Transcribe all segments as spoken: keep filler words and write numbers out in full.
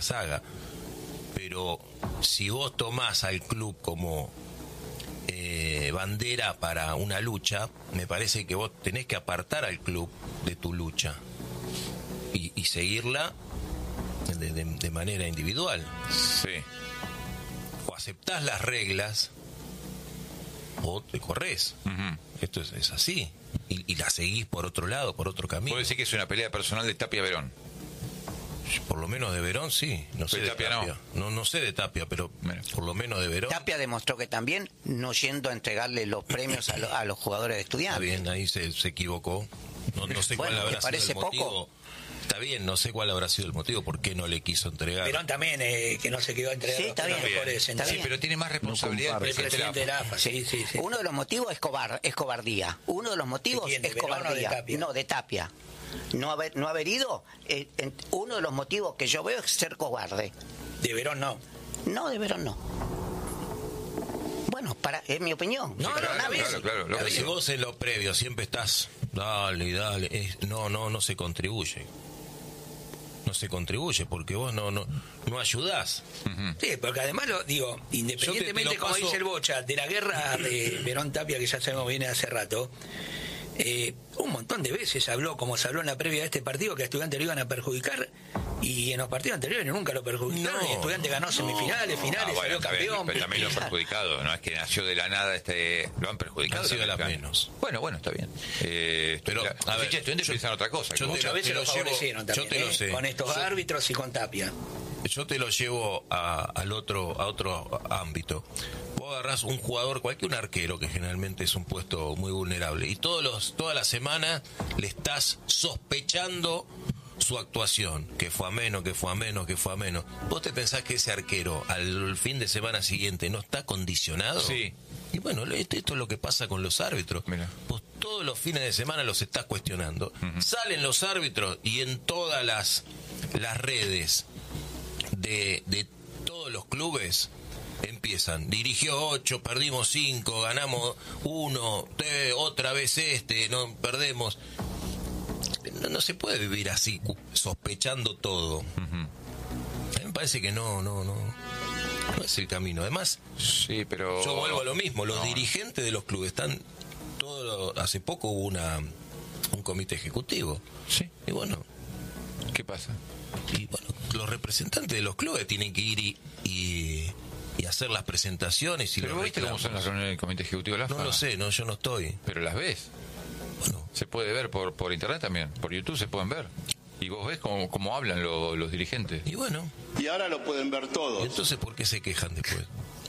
saga. Pero si vos tomás al club como eh, bandera para una lucha, me parece que vos tenés que apartar al club de tu lucha y, y seguirla de, de, de manera individual. Sí. O aceptás las reglas o te corres. Uh-huh. Esto es, es así. Y, y la seguís por otro lado, por otro camino. ¿Puedo decir que es una pelea personal de Tapia Verón? Por lo menos de Verón, sí. No sé de Tapia, Tapia. No. no no sé de Tapia, pero Mira. por lo menos de Verón. Tapia demostró que también, no yendo a entregarle los premios a, lo, a los jugadores de Está Estudiantes. bien, ahí se, se equivocó. No, no sé Bueno, cuál habrá ¿te parece sido el motivo. poco? Está bien, no sé cuál habrá sido el motivo por qué no le quiso entregar. Perón también, eh, que no se quedó a entregar Sí, los está bien. mejores Está en- Sí, bien. pero tiene más responsabilidad No el el presidente presidente de la AFA. Sí, sí, sí. Uno de los motivos es, cobar, es cobardía. Uno de los motivos ¿De quién? ¿De es Verón o de cobardía. Tapia? No, de Tapia. No haber, no haber ido, eh, en- uno de los motivos que yo veo es ser cobarde. De Verón no. No, de Verón no. Bueno, para, es mi opinión. No, Pero no, nada, claro, claro, lo Pero que si digo. vos en lo previo siempre estás, dale, dale, es- no, no, no se contribuye. No se contribuye porque vos no, no, no ayudás. Sí, porque además, lo digo, independientemente, lo como paso- dice el Bocha, de la guerra de Verón Tapia, que ya sabemos viene hace rato, eh, un montón de veces habló, como se habló en la previa de este partido, que a Estudiantes lo iban a perjudicar, y en los partidos anteriores nunca lo perjudicaron, No, y Estudiantes ganó semifinales, Ah, finales, bueno, salió está bien, campeón. pero también lo han perjudicado, no es que nació de la nada, este lo han perjudicado. Han sido de las también. menos. Bueno, bueno, está bien. Eh, Pero, la, a los ver, hinchas de Estudiantes yo- piensan otra cosa. que yo vos- te Muchas lo- veces te lo lo llevo- favorecieron yo también, te lo ¿eh? sé. Con estos Yo- árbitros y con Tapia. Yo te lo llevo a, al otro, a otro ámbito. Vos agarrás un jugador, cualquier un arquero, que generalmente es un puesto muy vulnerable, y todos los, toda la semana le estás sospechando su actuación, que fue a menos, que fue a menos, que fue a menos. ¿Vos te pensás que ese arquero al fin de semana siguiente no está condicionado? Sí. Y bueno, esto, esto es lo que pasa con los árbitros. Mira. Vos todos los fines de semana los estás cuestionando. Ujú. Salen los árbitros y en todas las, las redes de, de todos los clubes empiezan, dirigió ocho, perdimos cinco, ganamos uno, te- otra vez este, no perdemos. No, no se puede vivir así, cu- sospechando todo. Ujú. A mí me parece que no, no, no, no es el camino. Además, Sí, pero... yo vuelvo a lo mismo, los No. dirigentes de los clubes están, todo, hace poco hubo una un comité ejecutivo. Sí, Y bueno, ¿qué pasa? y bueno, los representantes de los clubes tienen que ir y, y, y hacer las presentaciones y Pero los vos viste cómo son las reclamos. reuniones del Comité Ejecutivo de la AFA. No lo sé, no, yo no estoy. Pero las ves. Bueno, Se puede ver por, por internet también. Por YouTube se pueden ver. Y vos ves cómo, cómo hablan lo- los dirigentes. y bueno, Y ahora lo pueden ver ¿y todos. entonces por qué se quejan después?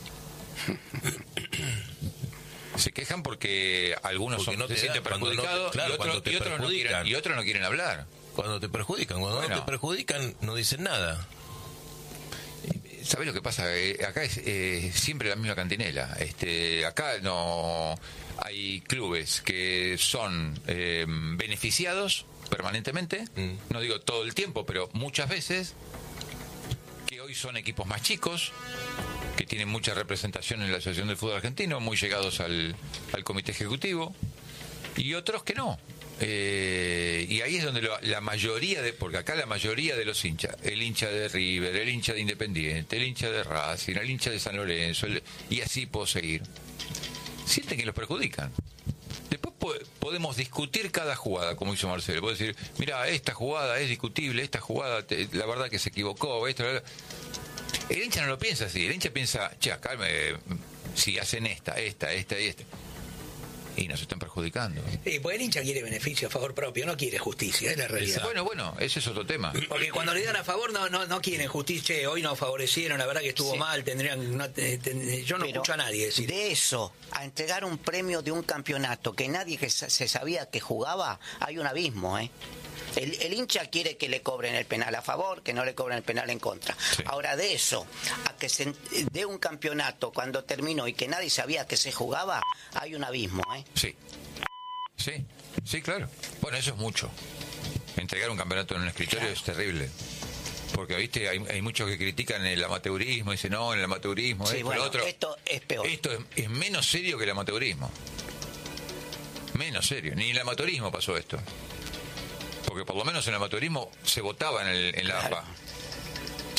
Se quejan porque algunos Porque son, no se te sienten da- cuando no te- perjudicados claro, y, otros, cuando te y, otros no quieren, perjudican. y otros no quieren hablar. Cuando te perjudican, cuando Bueno. no te perjudican, no dicen nada. ¿Sabés lo que pasa? Eh, acá es eh, siempre la misma cantinela. Este, acá no hay clubes que son eh, beneficiados permanentemente, Mm. no digo todo el tiempo, pero muchas veces, que hoy son equipos más chicos, que tienen mucha representación en la Asociación del Fútbol Argentino, muy llegados al, al comité ejecutivo, y otros que no. Eh, y ahí es donde lo- la mayoría de, porque acá la mayoría de los hinchas, el hincha de River, el hincha de Independiente, el hincha de Racing, el hincha de San Lorenzo, el- y así puedo seguir, sienten que los perjudican. Después po- podemos discutir cada jugada, como hizo Marcelo. Puedo decir, mira, esta jugada es discutible, esta jugada, te- la verdad que se equivocó, esto, la- la- el hincha no lo piensa así, el hincha piensa, che, acá me- si hacen esta, esta, esta y esta, y nos están perjudicando. Sí, porque el hincha quiere beneficio a favor propio, no quiere justicia, es la realidad. Bueno, bueno, ese es otro tema. Porque cuando le dan a favor no no no quieren justicia. Che, hoy nos favorecieron, la verdad que estuvo Sí. mal, tendrían no, te- te- yo no Pero escucho a nadie decir. de eso a entregar un premio de un campeonato que nadie que sa- se sabía que jugaba, hay un abismo, ¿eh? El, el hincha quiere que le cobren el penal a favor, que no le cobren el penal en contra. Sí. Ahora, de eso a que se dé un campeonato cuando terminó y que nadie sabía que se jugaba, hay un abismo, ¿eh? Sí, sí, sí, claro. Bueno, eso es mucho. Entregar un campeonato en un escritorio es terrible. Porque, viste, hay, hay muchos que critican el amateurismo, dicen, no, en el amateurismo, Sí, esto, bueno, lo otro. esto es peor. Esto es, es menos serio que el amateurismo. Menos serio. Ni en el amateurismo pasó esto. Porque por lo menos en el amateurismo se votaba en, el, en la Claro. AFA.